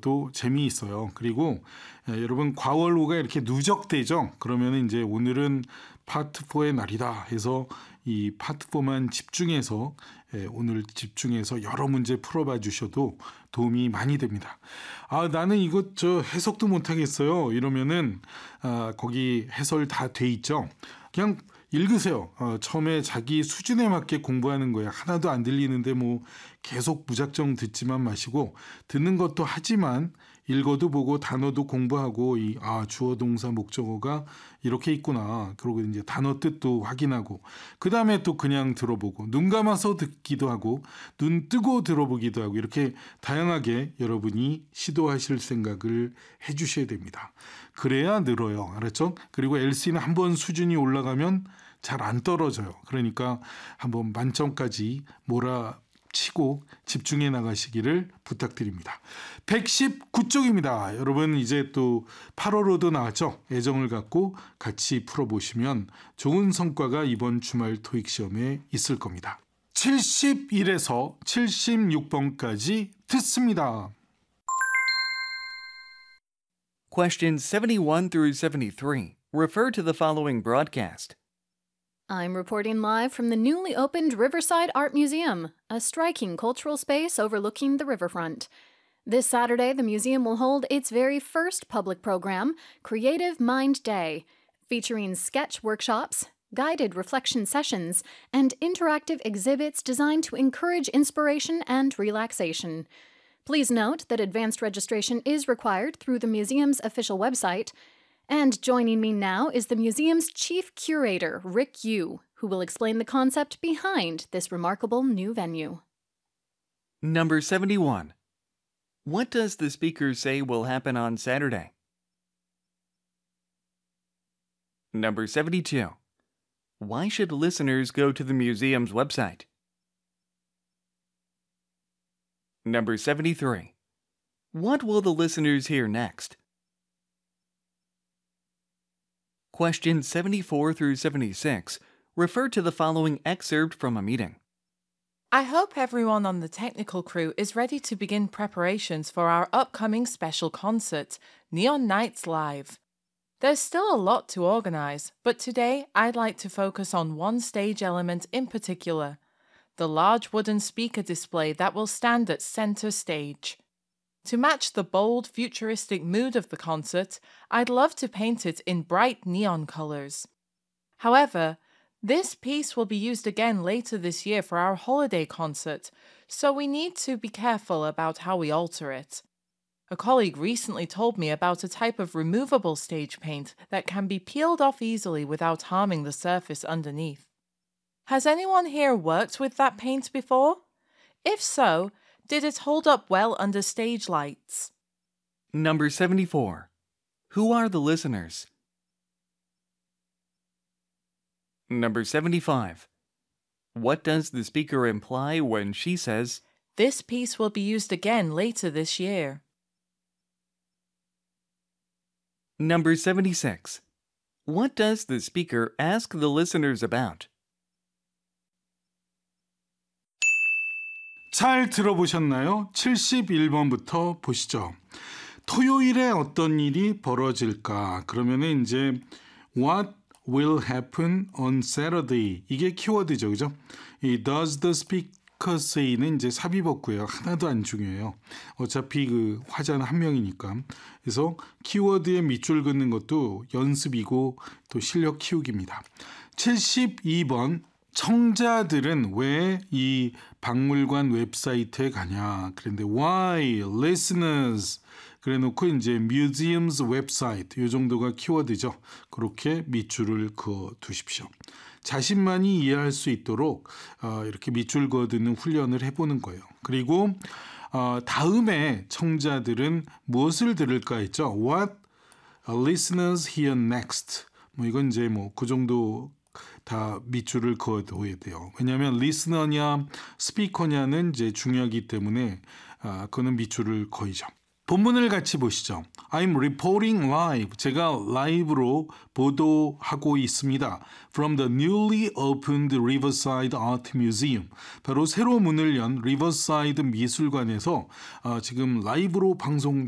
것도 재미있어요. 그리고 여러분 과월호가 이렇게 누적되죠. 그러면 이제 오늘은 파트 4의 날이다 해서 이 파트 4만 집중해서 오늘 집중해서 여러 문제 풀어봐 주셔도 도움이 많이 됩니다. 나는 이것 해석도 못하겠어요. 이러면은 거기 해설 다 돼 있죠. 그냥 읽으세요. 처음에 자기 수준에 맞게 공부하는 거예요. 하나도 안 들리는데 뭐 계속 무작정 듣지만 마시고 듣는 것도 하지만 읽어도 보고 단어도 공부하고 주어 동사 목적어가 이렇게 있구나. 그리고 이제 단어 뜻도 확인하고 그 다음에 또 그냥 들어보고 눈 감아서 듣기도 하고 눈 뜨고 들어보기도 하고 이렇게 다양하게 여러분이 시도하실 생각을 해주셔야 됩니다. 그래야 늘어요. 알았죠? 그리고 LC는 한번 수준이 올라가면 잘 안 떨어져요. 그러니까 한번 만점까지 몰아치고 집중해 나가시기를 부탁드립니다. 119쪽입니다. 여러분 이제 또 8월호도 나왔죠. 애정을 갖고 같이 풀어보시면 좋은 성과가 이번 주말 토익 시험에 있을 겁니다. 71에서 76번까지 듣습니다. Questions 71 through 73 refer to the following broadcast. I'm reporting live from the newly opened Riverside Art Museum, a striking cultural space overlooking the riverfront. This Saturday, the museum will hold its very first public program, Creative Mind Day, featuring sketch workshops, guided reflection sessions, and interactive exhibits designed to encourage inspiration and relaxation. Please note that advanced registration is required through the museum's official website. And joining me now is the museum's chief curator, Rick Yu, who will explain the concept behind this remarkable new venue. Number 71. What does the speaker say will happen on Saturday? Number 72. Why should listeners go to the museum's website? Number 73. What will the listeners hear next? Questions 74 through 76 refer to the following excerpt from a meeting. I hope everyone on the technical crew is ready to begin preparations for our upcoming special concert, Neon Nights Live. There's still a lot to organize, but today I'd like to focus on one stage element in particular, the large wooden speaker display that will stand at center stage. To match the bold, futuristic mood of the concert, I'd love to paint it in bright neon colors. However, this piece will be used again later this year for our holiday concert, so we need to be careful about how we alter it. A colleague recently told me about a type of removable stage paint that can be peeled off easily without harming the surface underneath. Has anyone here worked with that paint before? If so, did it hold up well under stage lights? Number 74. Who are the listeners? Number 75. What does the speaker imply when she says, "This piece will be used again later this year"? Number 76. What does the speaker ask the listeners about? 잘 들어보셨나요? 71번부터 보시죠. 토요일에 어떤 일이 벌어질까? 그러면은 이제 What will happen on Saturday? 이게 키워드죠, 그죠? 이 Does the speaker say는 이제 삽입어구예요. 하나도 안 중요해요. 어차피 그 화자는 한 명이니까. 그래서 키워드에 밑줄 긋는 것도 연습이고 또 실력 키우기입니다. 72번. 청자들은 왜 이 박물관 웹사이트에 가냐? 그런데 why listeners 그래 놓고 이제 museum's website 이 정도가 키워드죠. 그렇게 밑줄을 그어 두십시오. 자신만이 이해할 수 있도록 이렇게 밑줄 그어 두는 훈련을 해보는 거예요. 그리고 다음에 청자들은 무엇을 들을까 했죠? What listeners hear next. 뭐 이건 이제 뭐 그 정도 다 밑줄을 그어둬야 돼요. 왜냐하면 리스너냐 스피커냐는 이제 중요하기 때문에 그거는 밑줄을 그어야죠. 본문을 같이 보시죠. I'm reporting live. 제가 라이브로 보도하고 있습니다. From the newly opened Riverside Art Museum. 바로 새로 문을 연 리버사이드 미술관에서 지금 라이브로 방송